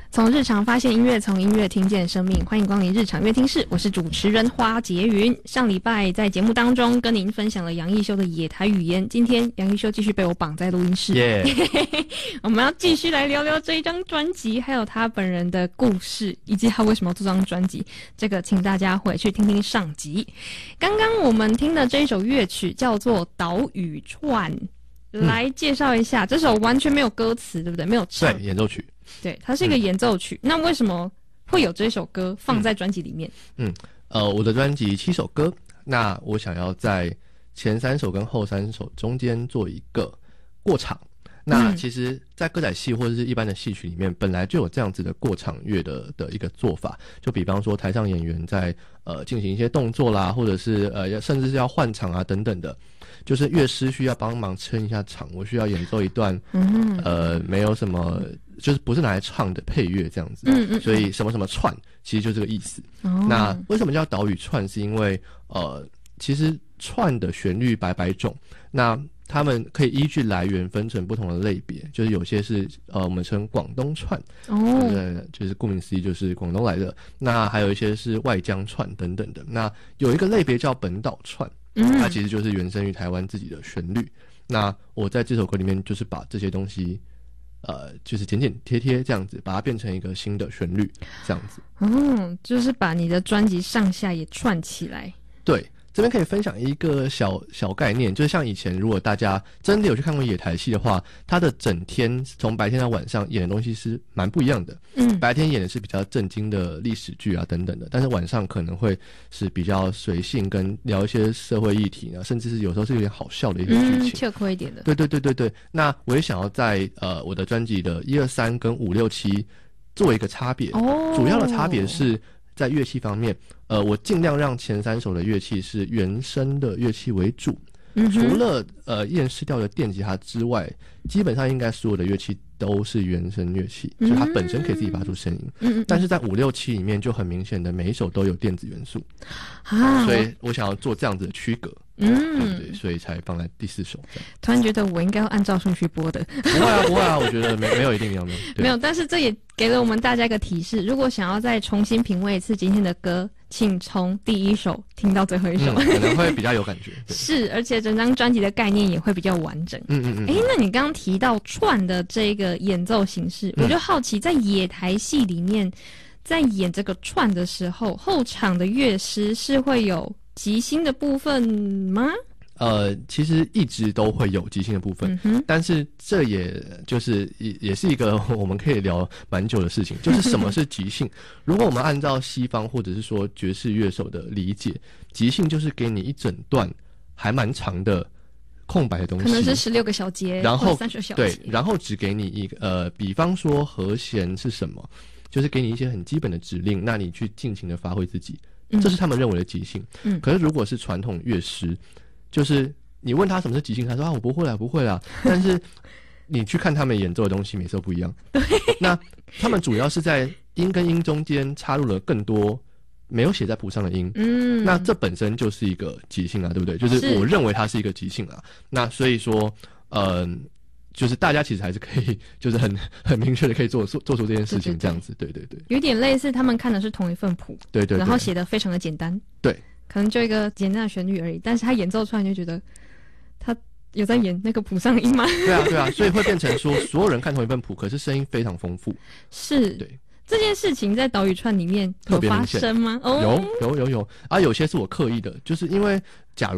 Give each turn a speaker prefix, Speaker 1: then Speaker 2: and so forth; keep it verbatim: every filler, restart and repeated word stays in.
Speaker 1: 从日常发现音乐，从音乐听见生命。欢迎光临日常乐听室，我是主持人花洁云。上礼拜在节目当中跟您分享了杨艺修的野台语言，今天杨艺修继续被我绑在录音室。Yeah. 我们要继续来聊聊这一张专辑，还有他本人的故事，以及他为什么要做这张专辑。这个请大家回去听听上集。刚刚我们听的这一首乐曲叫做《岛屿串》。来介绍一下、嗯、这首完全没有歌词，对不对？没有唱，
Speaker 2: 对，演奏曲。
Speaker 1: 对，它是一个演奏曲。嗯、那为什么会有这首歌放在专辑里面？
Speaker 2: 嗯，呃，我的专辑七首歌，那我想要在前三首跟后三首中间做一个过场。那其实，在歌仔戏或者是一般的戏曲里面，本来就有这样子的过场乐的的一个做法。就比方说，台上演员在呃进行一些动作啦，或者是呃甚至是要换场啊等等的。就是乐师需要帮忙撑一下场，我需要演奏一段，嗯、呃，没有什么，就是不是拿来唱的配乐这样子，嗯嗯，所以什么什么串，其实就这个意思。哦、那为什么叫岛屿串？是因为呃，其实串的旋律百百种，那他们可以依据来源分成不同的类别，就是有些是呃我们称广东串，哦，就是就是顾名思义就是广东来的，那还有一些是外江串等等的，那有一个类别叫本岛串。它其实就是原生于台湾自己的旋律。那我在这首歌里面就是把这些东西，呃，就是剪剪贴贴这样子，把它变成一个新的旋律，这样子。
Speaker 1: 嗯，就是把你的专辑上下也串起来。
Speaker 2: 对。这边可以分享一个小小概念，就是像以前如果大家真的有去看过野台戏的话，它的整天从白天到晚上演的东西是蛮不一样的。嗯，白天演的是比较震惊的历史剧啊等等的，但是晚上可能会是比较随性，跟聊一些社会议题呢，甚至是有时候是有点好笑的一些剧情，
Speaker 1: 嗯，切亏一点的。
Speaker 2: 对对对对对。那我也想要在呃我的专辑的一二三跟五六七做一个差别。哦，主要的差别是在乐器方面。呃，我尽量让前三首的乐器是原声的乐器为主，嗯、除了呃厌世调的电吉他之外，基本上应该所有的乐器都是原声乐器，嗯、就它本身可以自己发出声音。嗯、但是在五六七里面就很明显的每一首都有电子元素，啊，所以我想要做这样子的区隔。嗯，对对，所以才放在第四首。
Speaker 1: 突然觉得我应该要按照顺序播的。
Speaker 2: 不会啊，不会啊，我觉得没没有一定要没有。
Speaker 1: 没有，但是这也给了我们大家一个提示：如果想要再重新品味一次今天的歌，请从第一首听到最后一首，
Speaker 2: 嗯、可能会比较有感觉。
Speaker 1: 是，而且整张专辑的概念也会比较完整。嗯嗯嗯。哎，那你刚刚提到串的这个演奏形式，嗯、我就好奇，在野台戏里面，在演这个串的时候，后场的乐师是会有即兴的部分吗？
Speaker 2: 呃，其实一直都会有即兴的部分，嗯、但是这也就是也也是一个我们可以聊蛮久的事情，就是什么是即兴。如果我们按照西方或者是说爵士乐手的理解，即兴就是给你一整段还蛮长的空白的东西，
Speaker 1: 可能是十六个小节，
Speaker 2: 然后
Speaker 1: 三十小节，
Speaker 2: 对，然后只给你一个呃，比方说和弦是什么，就是给你一些很基本的指令，那你去尽情的发挥自己。这是他们认为的即兴。嗯，可是如果是传统乐师，就是你问他什么是即兴，他说啊我不会啦，不会啦。但是你去看他们演奏的东西，每次都不一样。对，那他们主要是在音跟音中间插入了更多没有写在谱上的音。嗯，那这本身就是一个即兴啊，对不对？就是我认为它是一个即兴啊。那所以说，嗯、呃。就是大家其实还是可以，就是很很明确的可以做做做出这件事情，这样子，对对对，
Speaker 1: 有点类似他们看的是同一份谱，
Speaker 2: 对 对, 对，
Speaker 1: 然后写的非常的简单，
Speaker 2: 对，
Speaker 1: 可能就一个简单的旋律而已，但是他演奏出来就觉得他有在演那个谱上的音吗？
Speaker 2: 对啊对啊，所以会变成说所有人看同一份谱，可是声音非常丰富，
Speaker 1: 是，
Speaker 2: 对。
Speaker 1: 这件事情在岛屿串里面有发生吗？
Speaker 2: 有有有有啊，有些是我刻意的，就是因为假如